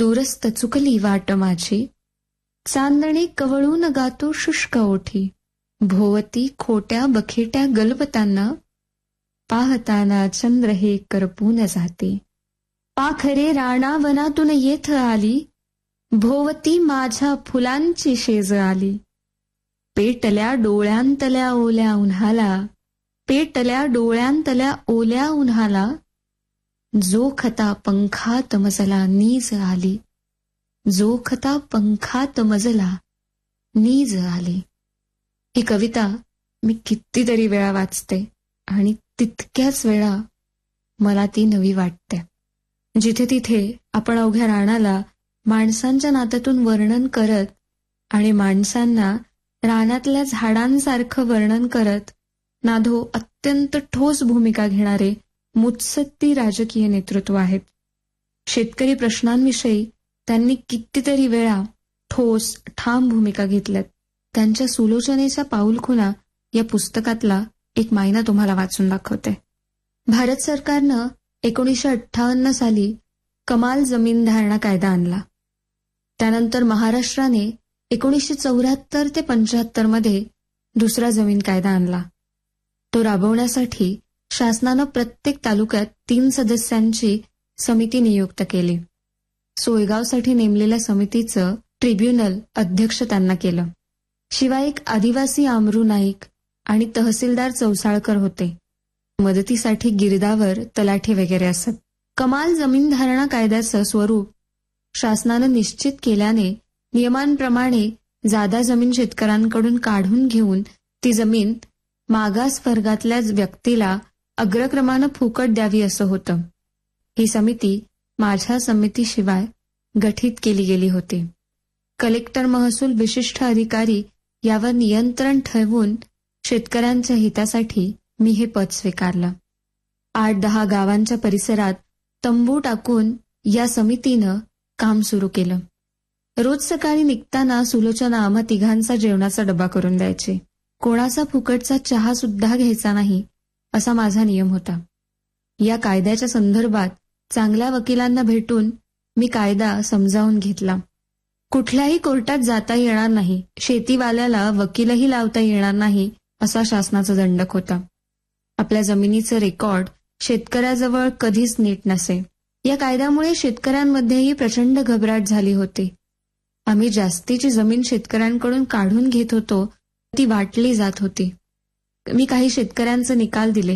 दूरस्त चुकली वाट माझी, चांदणे कवळून गातो शुष्क ओठी, भोवती खोट्या बखेट्या गलबतांना, पाहताना चंद्र हे करपून जाते. पाखरे राणावनातून येथ आली, भोवती माझ्या फुलांची शेज आली. पेटल्या डोळ्यांतल्या ओल्या उन्हाला, पेटल्या डोळ्यांतल्या ओल्या उन्हाला, जोखता पंखात मजला नीज आली, जोखता पंखात मजला नीज आली. ही कविता मी कितीतरी वेळा वाचते आणि तितक्याच वेळा मला ती नवी वाटते. जिथे तिथे आपण अवघ्या रानाला माणसांच्या नात्यातून वर्णन करत आणि माणसांना रानातल्या झाडांसारखं वर्णन करत नाधो अत्यंत ठोस भूमिका घेणारे मुत्सद्दी राजकीय नेतृत्व आहेत. शेतकरी प्रश्नांविषयी त्यांनी कितीतरी वेळा ठोस ठाम भूमिका घेतल्यात. त्यांच्या सुलोचनेच्या पाऊलखुणा या पुस्तकातला एक मायना तुम्हाला वाचून दाखवते. भारत सरकारनं 1958 साली कमाल जमीन धारणा कायदा आणला. त्यानंतर महाराष्ट्राने 1974 ते 75 मध्ये दुसरा जमीन कायदा आणला. तो राबवण्यासाठी शासनानं प्रत्येक तालुक्यात 3 सदस्यांची समिती नियुक्त केली. सोयगावसाठी नेमलेल्या समितीचं ट्रिब्युनल अध्यक्ष त्यांना केलं. शिवाय एक आदिवासी आमरू नाईक आणि तहसीलदार चौसाळकर होते. मदतीसाठी गिरदावर तलाठी वगैरे असत. कमाल जमीन धारणा कायद्याचं स्वरूप शासनानं निश्चित केल्याने नियमांप्रमाणे जादा जमीन शेतकऱ्यांकडून काढून घेऊन ती जमीन मागास वर्गातल्या व्यक्तीला अग्रक्रमानं फुकट द्यावी असं होतं. ही समिती माझ्या समितीशिवाय गठीत केली गेली होती. कलेक्टर महसूल विशिष्ट अधिकारी यावर नियंत्रण ठेवून शेतकऱ्यांच्या हितासाठी मी हे पद स्वीकारलं. 8-10 गावांच्या परिसरात तंबू टाकून या समितीनं काम सुरू केलं. रोज सकाळी निघताना सुलोचना आम्हा तिघांचा जेवणाचा डबा करून द्यायची. कोणाचा फुकटचा चहा सुद्धा घ्यायचा नाही असा माझा नियम होता. या कायद्याच्या संदर्भात चांगल्या वकिलांना भेटून मी कायदा समजावून घेतला. कुठल्याही कोर्टात जाता येणार नाही, शेतीवाल्याला वकीलही लावता येणार नाही असा शासनाचा दंडक होता. आपल्या जमिनीचं रेकॉर्ड शेतकऱ्याजवळ कधीच नीट नसे. या कायद्यामुळे शेतकऱ्यांमध्येही प्रचंड घबराट झाली होती. आम्ही जास्तीची जमीन शेतकऱ्यांकडून काढून घेत होतो, ती वाटली जात होती. मी काही शेतकऱ्यांचे निकाल दिले,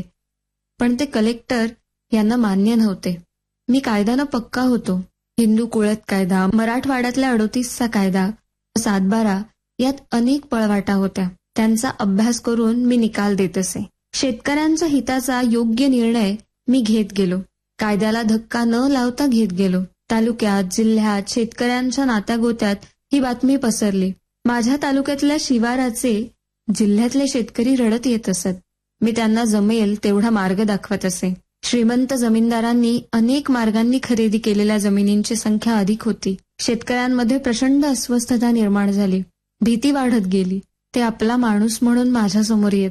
पण ते कलेक्टर यांना मान्य नव्हते. मी कायद्यानं पक्का होतो. हिंदू कुळत कायदा, मराठवाड्यातल्या 38चा कायदा, 7-12 यात अनेक पळवाटा होत्या. त्यांचा अभ्यास करून मी निकाल देत असे. शेतकऱ्यांच्या हिताचा योग्य निर्णय मी घेत गेलो. कायद्याला धक्का न लावता घेत गेलो. तालुक्यात, जिल्ह्यात, शेतकऱ्यांच्या नात्यागोत्यात ही बातमी पसरली. माझ्या तालुक्यातल्या शिवाराचे जिल्ह्यातले शेतकरी रडत येत असत. मी त्यांना जमेल तेवढा मार्ग दाखवत असे. श्रीमंत जमीनदारांनी अनेक मार्गांनी खरेदी केलेल्या जमिनींची संख्या अधिक होती. शेतकऱ्यांमध्ये प्रचंड अस्वस्थता निर्माण झाली. भीती वाढत गेली. ते आपला माणूस म्हणून माझ्यासमोर येत.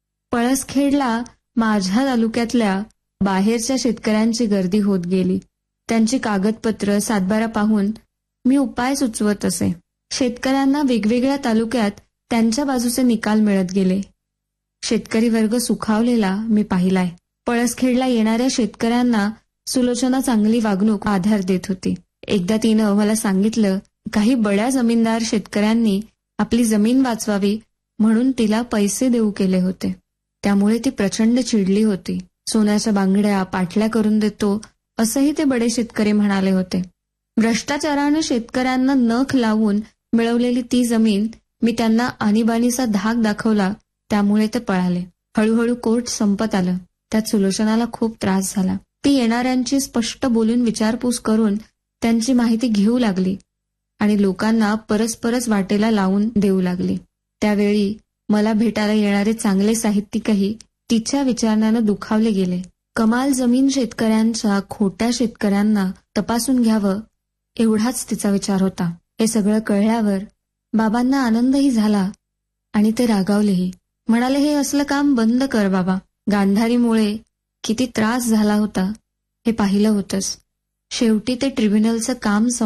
पळसखेडला माझ्या तालुक्यातल्या बाहेरच्या शेतकऱ्यांची गर्दी होत गेली. त्यांची कागदपत्र 7-12 पाहून मी उपाय सुचवत असे. शेतकऱ्यांना वेगवेगळ्या तालुक्यात त्यांच्या बाजूचे निकाल मिळत गेले. शेतकरी वर्ग सुखावलेला मी पाहिलाय. पळसखेडला येणाऱ्या शेतकऱ्यांना सुलोचना चांगली वागणूक आधार देत होती. एकदा तिनं मला सांगितलं, काही बड्या जमीनदार शेतकऱ्यांनी आपली जमीन वाचवावी म्हणून तिला पैसे देऊ केले होते. त्यामुळे ती प्रचंड चिडली होती. सोन्याच्या बांगड्या, पाटल्या करून देतो असंही ते बडे शेतकरी म्हणाले होते. भ्रष्टाचारानं शेतकऱ्यांना नख लावून मिळवलेली ती जमीन मी त्यांना आणीबाणीचा धाक दाखवला, त्यामुळे ते पळाले. हळूहळू कोर्ट संपत आलं. त्यात सुलोचनाला खूप त्रास झाला. ती येणाऱ्यांची स्पष्ट बोलून विचारपूस करून त्यांची माहिती घेऊ लागली आणि लोकांना परस्परच वाटेला लावून देऊ लागली. त्यावेळी मला भेटायला येणारे चांगले साहित्यिकही तिच्या विचारण्यानं दुखावले गेले. कमाल जमीन शेतकऱ्यांच्या खोट्या शेतकऱ्यांना तपासून घ्यावं एवढाच तिचा विचार होता. हे सगळं कळल्यावर बाबांना आनंदही झाला आणि ते रागावलेही. म्हणाले, हे असलं काम बंद कर बाबा. गांधारीमुळे किती त्रास झाला होता हे पाहिलं होतंस. शेवटी ते ट्रिब्युनलचं काम